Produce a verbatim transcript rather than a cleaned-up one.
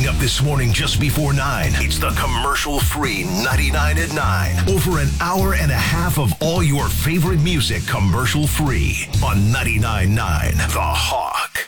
Coming up this morning just before nine, it's the commercial-free ninety-nine at nine. Over an hour and a half of all your favorite music commercial-free on ninety-nine point nine The Hawk.